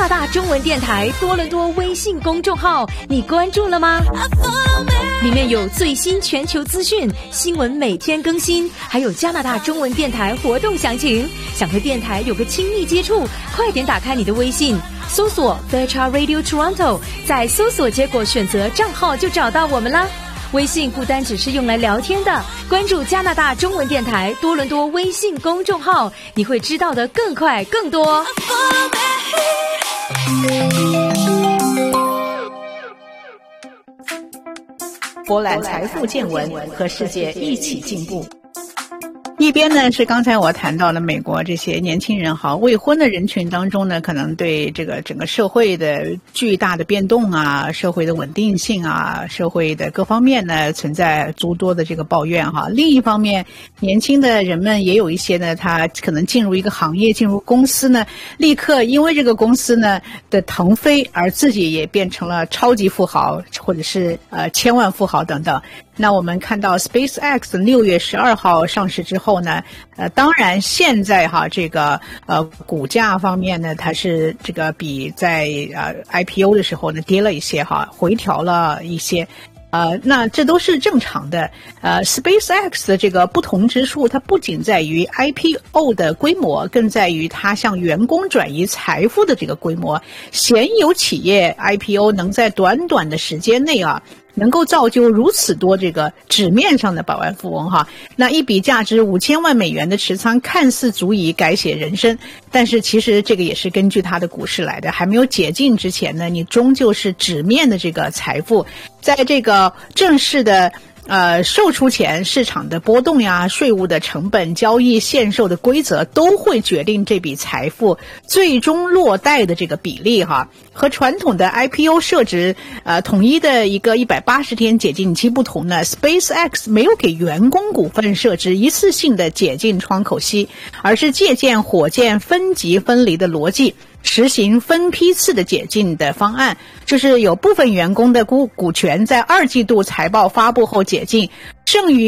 拿大中文电台多伦多微信公众号，你关注了吗？里面有最新全球资讯，新闻每天更新，还有加拿大中文电台活动详情。想和电台有个亲密接触，快点打开你的微信，搜索 Fairchild Radio Toronto， 在搜索结果选择账号就找到我们啦。微信不单只是用来聊天的，关注加拿大中文电台多伦多微信公众号，你会知道的更快更多。 博览财富见闻，和世界一起进步。一边呢是刚才我谈到了美国这些年轻人未婚的人群当中呢，可能对这个整个社会的巨大的变动啊，社会的稳定性啊，社会的各方面呢存在诸多的这个抱怨另一方面，年轻的人们也有一些呢，他可能进入一个行业，进入公司呢，立刻因为这个公司呢的腾飞而自己也变成了超级富豪，或者是千万富豪等等。那我们看到 SpaceX 6月12号上市之后呢，当然现在这个股价方面呢，它是这个比在IPO 的时候呢跌了一些回调了一些。那这都是正常的。SpaceX 的这个不同之处，它不仅在于 IPO 的规模，更在于它向员工转移财富的这个规模。鲜有企业 IPO 能在短短的时间内能够造就如此多这个纸面上的百万富翁那一笔价值5000万美元的持仓看似足以改写人生，但是其实这个也是根据它的股市来的。还没有解禁之前呢，你终究是纸面的这个财富，在这个正式的售出前，市场的波动呀、税务的成本、交易限售的规则都会决定这笔财富最终落袋的这个比例和传统的 IPO 设置统一的一个180天解禁期不同呢， SpaceX 没有给员工股份设置一次性的解禁窗口期，而是借鉴火箭分级分离的逻辑，实行分批次的解禁的方案，就是有部分员工的股权在2季度财报发布后解禁，剩余